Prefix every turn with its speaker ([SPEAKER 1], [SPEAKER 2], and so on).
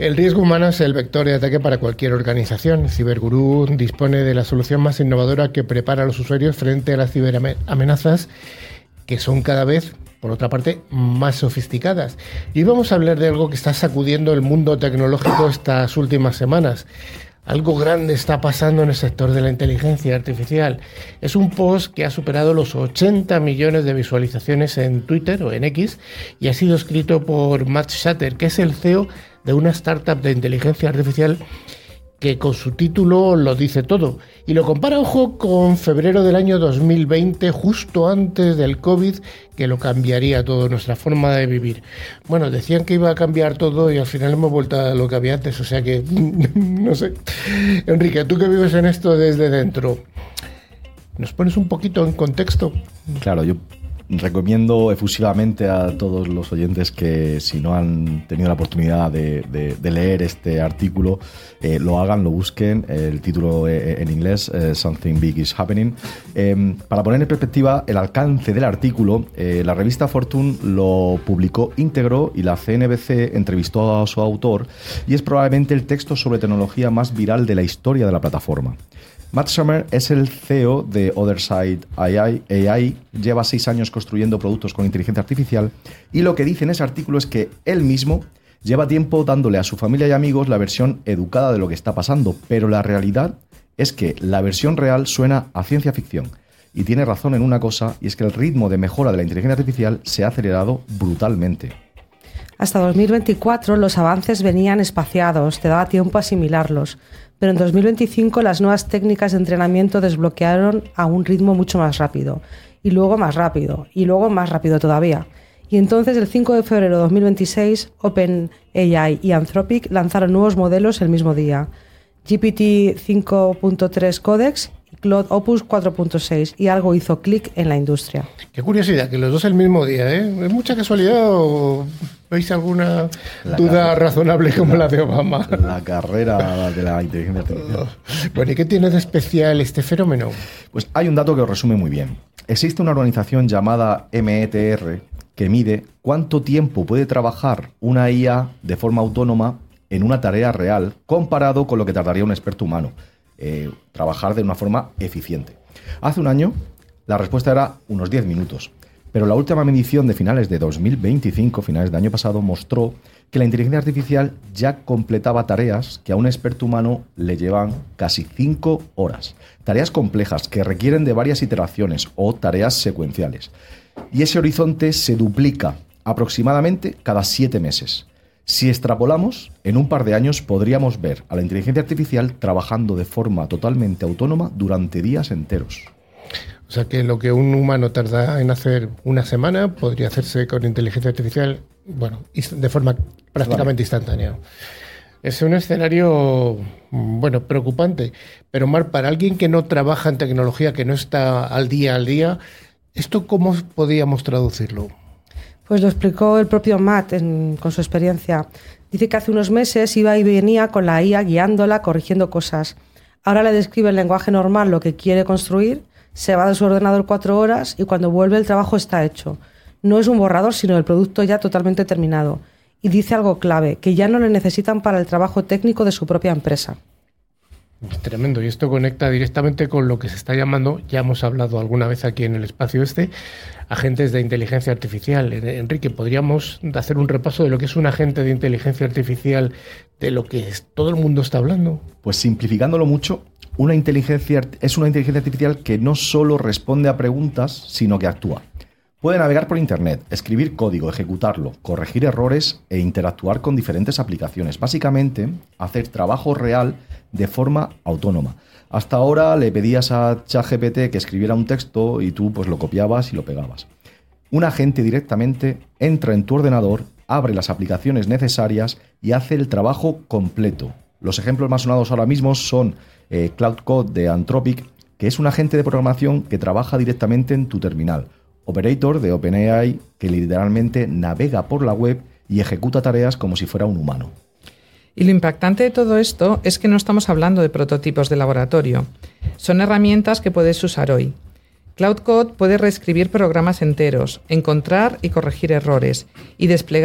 [SPEAKER 1] El riesgo humano es el vector de ataque para cualquier organización. Cyberguru dispone de la solución más innovadora que prepara a los usuarios frente a las ciberamenazas, que son cada vez, por otra parte, más sofisticadas. Y hoy vamos a hablar de algo que está sacudiendo el mundo tecnológico estas últimas semanas. Algo grande está pasando en el sector de la inteligencia artificial. Es un post que ha superado los 80 millones de visualizaciones en Twitter o en X y ha sido escrito por Matt Shatter, que es el CEO de una startup de inteligencia artificial que con su título lo dice todo. Y lo compara, ojo, con febrero del año 2020, justo antes del COVID, que lo cambiaría todo, nuestra forma de vivir. Bueno, decían que iba a cambiar todo y al final hemos vuelto a lo que había antes, o sea que, no sé. Enrique, tú que vives en esto desde dentro, ¿nos pones un poquito en contexto?
[SPEAKER 2] Claro, yo recomiendo efusivamente a todos los oyentes que, si no han tenido la oportunidad de leer este artículo, lo hagan, lo busquen. El título en inglés, Something Big is Happening. Para poner en perspectiva el alcance del artículo, la revista Fortune lo publicó íntegro y la CNBC entrevistó a su autor, y es probablemente el texto sobre tecnología más viral de la historia de la plataforma. Matt Sommer es el CEO de Otherside AI, lleva 6 años construyendo productos con inteligencia artificial, y lo que dice en ese artículo es que él mismo lleva tiempo dándole a su familia y amigos la versión educada de lo que está pasando, pero la realidad es que la versión real suena a ciencia ficción. Y tiene razón en una cosa, y es que el ritmo de mejora de la inteligencia artificial se ha acelerado brutalmente.
[SPEAKER 3] Hasta 2024 los avances venían espaciados, te daba tiempo a asimilarlos. Pero en 2025 las nuevas técnicas de entrenamiento desbloquearon a un ritmo mucho más rápido, y luego más rápido, y luego más rápido todavía. Y entonces el 5 de febrero de 2026, OpenAI y Anthropic lanzaron nuevos modelos el mismo día. GPT 5.3 Codex y Claude Opus 4.6, y algo hizo clic en la industria.
[SPEAKER 1] Qué curiosidad, que los dos el mismo día, ¿eh? ¿Es mucha casualidad o veis alguna duda razonable como la de Obama?
[SPEAKER 2] La carrera de la inteligencia artificial.
[SPEAKER 1] Bueno, ¿y qué tiene de especial este fenómeno?
[SPEAKER 2] Pues hay un dato que os resume muy bien. Existe una organización llamada METR que mide cuánto tiempo puede trabajar una IA de forma autónoma en una tarea real comparado con lo que tardaría un experto humano. Trabajar de una forma eficiente. Hace un año la respuesta era unos 10 minutos, pero la última medición de finales de 2025, finales de año pasado, mostró que la inteligencia artificial ya completaba tareas que a un experto humano le llevan casi 5 horas. Tareas complejas que requieren de varias iteraciones o tareas secuenciales. Y ese horizonte se duplica aproximadamente cada 7 meses. Si extrapolamos, en un par de años podríamos ver a la inteligencia artificial trabajando de forma totalmente autónoma durante días enteros.
[SPEAKER 1] O sea que lo que un humano tarda en hacer una semana podría hacerse con inteligencia artificial, bueno, de forma prácticamente instantánea. Es un escenario, bueno, preocupante. Pero Mar, para alguien que no trabaja en tecnología, que no está al día, ¿esto cómo podríamos traducirlo?
[SPEAKER 3] Pues lo explicó el propio Matt con su experiencia. Dice que hace unos meses iba y venía con la IA guiándola, corrigiendo cosas. Ahora le describe en lenguaje normal lo que quiere construir, se va de su ordenador 4 horas y cuando vuelve el trabajo está hecho. No es un borrador, sino el producto ya totalmente terminado. Y dice algo clave, que ya no le necesitan para el trabajo técnico de su propia empresa.
[SPEAKER 1] Es tremendo, y esto conecta directamente con lo que se está llamando, ya hemos hablado alguna vez aquí en el espacio agentes de inteligencia artificial. Enrique, ¿podríamos hacer un repaso de lo que es un agente de inteligencia artificial, de lo que todo el mundo está hablando?
[SPEAKER 2] Pues simplificándolo mucho, es una inteligencia artificial que no solo responde a preguntas, sino que actúa. Puede navegar por Internet, escribir código, ejecutarlo, corregir errores e interactuar con diferentes aplicaciones. Básicamente, hacer trabajo real de forma autónoma. Hasta ahora le pedías a ChatGPT que escribiera un texto y tú pues lo copiabas y lo pegabas. Un agente directamente entra en tu ordenador, abre las aplicaciones necesarias y hace el trabajo completo. Los ejemplos más sonados ahora mismo son Cloud Code de Anthropic, que es un agente de programación que trabaja directamente en tu terminal. Operator de OpenAI, que literalmente navega por la web y ejecuta tareas como si fuera un humano.
[SPEAKER 4] Y lo impactante de todo esto es que no estamos hablando de prototipos de laboratorio. Son herramientas que puedes usar hoy. Cloud Code puede reescribir programas enteros, encontrar y corregir errores y desplegar